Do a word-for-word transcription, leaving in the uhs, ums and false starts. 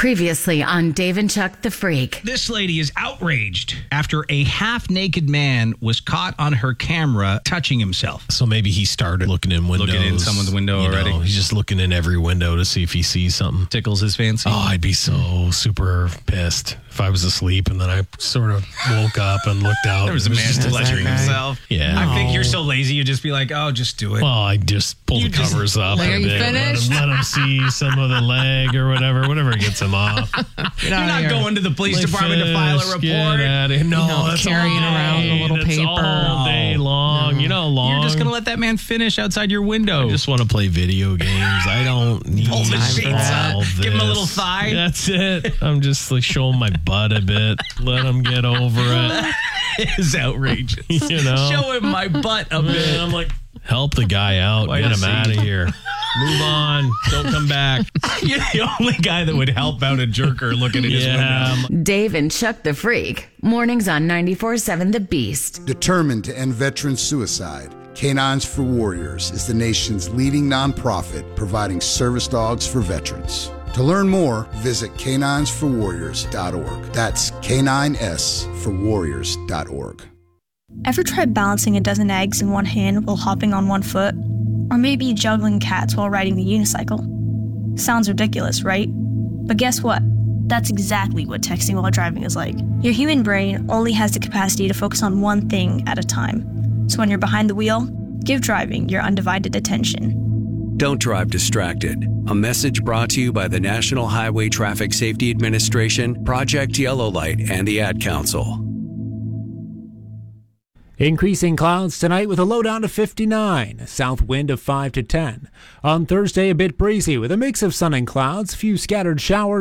Previously on Dave and Chuck the Freak. This lady is outraged after a half-naked man was caught on her camera touching himself. So maybe he started looking in windows. Looking in someone's window you already. Know, he's just looking in every window to see if he sees something. Tickles his fancy. Oh, I'd be so super pissed if I was asleep and then I sort of woke up and looked out. There was a man just pleasuring himself. Yeah. I think No. you're so lazy, you'd just be like, oh, just do it. Well, I just pull You the just- covers up Like, a are you bit. finished? Let him, let him see some of the leg or whatever, whatever gets him off. You're not going to the police Like, department to file a fish, report. get outta here. No, No, that's carrying all around the day. little That's paper. all day long. You know, how long. You're just going to let that man finish outside your window. I just want to play video games. I don't need Pull the sheets all up. Give him a this. little thigh. That's it. I'm just like showing my butt a bit. Let him get over it. It's outrageous. You know? Show him my butt a bit. And I'm like, help the guy out. Why Get is him he- out of here. Move on. Don't come back. You're the only guy that would help out a jerker looking at his Yeah. window. Dave and Chuck the Freak. Mornings on ninety-four seven The Beast. Determined to end veteran suicide, Canines for Warriors is the nation's leading nonprofit providing service dogs for veterans. To learn more, visit canines for warriors dot org. That's K nine S for warriors dot org. Ever tried balancing a dozen eggs in one hand while hopping on one foot? Or maybe juggling cats while riding the unicycle? Sounds ridiculous, right? But guess what? That's exactly what texting while driving is like. Your human brain only has the capacity to focus on one thing at a time. So when you're behind the wheel, give driving your undivided attention. Don't drive distracted. A message brought to you by the National Highway Traffic Safety Administration, Project Yellow Light, and the Ad Council. Increasing clouds tonight with a low down to fifty-nine, a south wind of five to ten. On Thursday, a bit breezy with a mix of sun and clouds, few scattered showers.